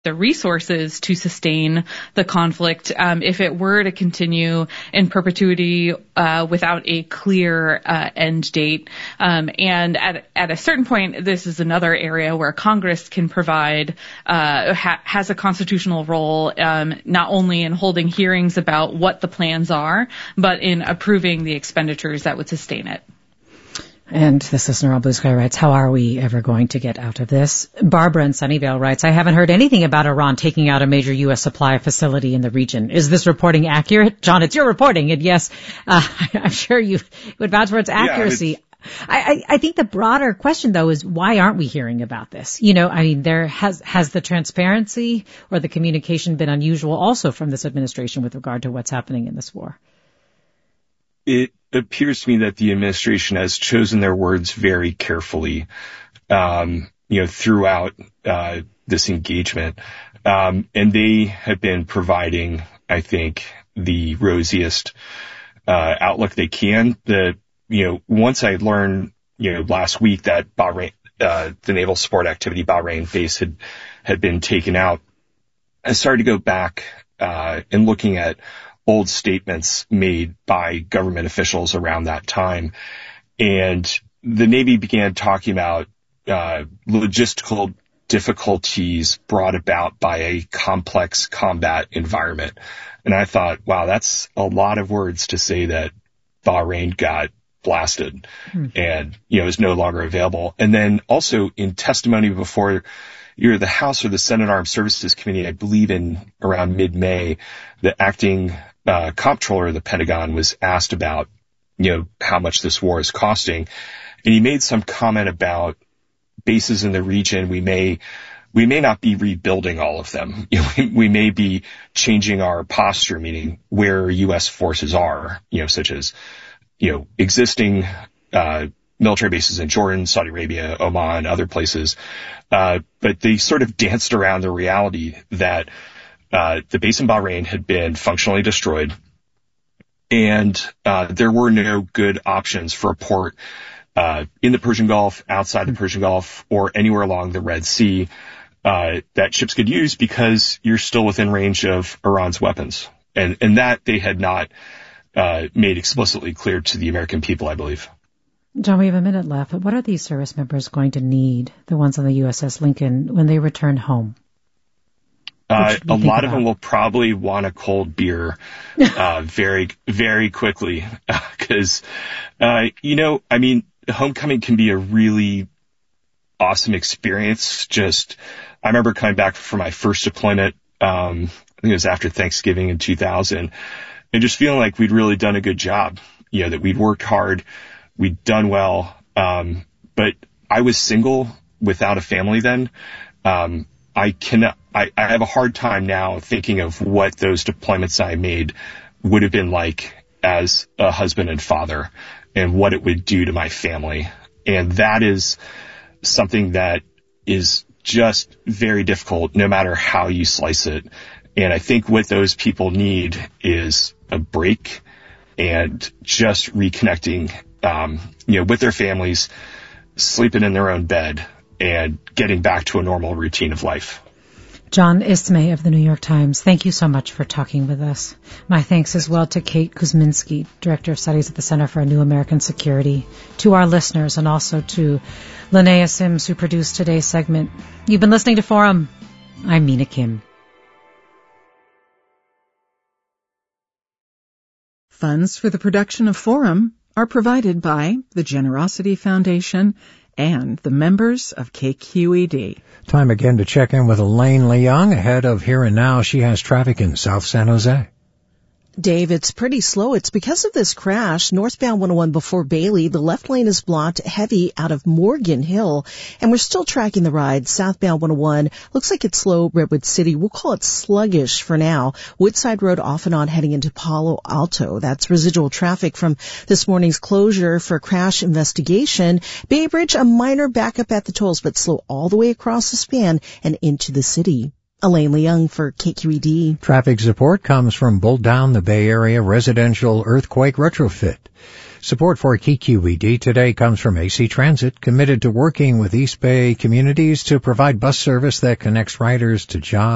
the resources to sustain the conflict if it were to continue in perpetuity without a clear end date. And at a certain point, this is another area where Congress can provide, has a constitutional role, not only in holding hearings about what the plans are, but in approving the expenditures that would sustain it. And this listener on Blue Sky writes, how are we ever going to get out of this? Barbara in Sunnyvale writes, I haven't heard anything about Iran taking out a major U.S. supply facility in the region. Is this reporting accurate? John, it's your reporting, and yes, I'm sure you would vouch for its accuracy. Yeah, I think the broader question, though, is why aren't we hearing about this? You know, I mean, has the transparency or the communication been unusual also from this administration with regard to what's happening in this war? It appears to me that the administration has chosen their words very carefully, throughout this engagement. And they have been providing, I think, the rosiest outlook they can. Once I learned, last week that Bahrain, the naval support activity Bahrain base had been taken out, I started to go back and looking at old statements made by government officials around that time. And the Navy began talking about logistical difficulties brought about by a complex combat environment. And I thought, wow, that's a lot of words to say that Bahrain got blasted and, is no longer available. And then also in testimony before either the House or the Senate Armed Services Committee, I believe in around mid-May, the acting comptroller of the Pentagon was asked about, how much this war is costing. And he made some comment about bases in the region. We may not be rebuilding all of them. We may be changing our posture, meaning where U.S. forces are, such as, existing military bases in Jordan, Saudi Arabia, Oman, other places. But they sort of danced around the reality that the base in Bahrain had been functionally destroyed, and there were no good options for a port in the Persian Gulf, outside the Persian Gulf, or anywhere along the Red Sea that ships could use because you're still within range of Iran's weapons. And that they had not made explicitly clear to the American people, I believe. John, we have a minute left, but what are these service members going to need, the ones on the USS Lincoln, when they return home? A lot of them will probably want a cold beer very, very quickly because, homecoming can be a really awesome experience. I remember coming back from my first deployment, I think it was after Thanksgiving in 2000, and just feeling like we'd really done a good job, that we'd worked hard, we'd done well. But I was single without a family then. I have a hard time now thinking of what those deployments I made would have been like as a husband and father and what it would do to my family. And that is something that is just very difficult no matter how you slice it. And I think what those people need is a break and just reconnecting, with their families, sleeping in their own bed, and getting back to a normal routine of life. John Ismay of the New York Times, thank you so much for talking with us. My thanks as well to Kate Kuzminski, Director of Studies at the Center for a New American Security, to our listeners, and also to Linnea Sims, who produced today's segment. You've been listening to Forum. I'm Mina Kim. Funds for the production of Forum are provided by the Generosity Foundation and the members of KQED. Time again to check in with Elaine Leung ahead of Here and Now. She has traffic in South San Jose. Dave, it's pretty slow. It's because of this crash. Northbound 101 before Bailey, the left lane is blocked heavy out of Morgan Hill, and we're still tracking the ride. Southbound 101 looks like it's slow. Redwood City, we'll call it sluggish for now. Woodside Road off and on heading into Palo Alto. That's residual traffic from this morning's closure for crash investigation. Bay Bridge, a minor backup at the tolls, but slow all the way across the span and into the city. Elaine Leung for KQED. Traffic support comes from Bull Down, the Bay Area residential earthquake retrofit. Support for KQED today comes from AC Transit, committed to working with East Bay communities to provide bus service that connects riders to jobs.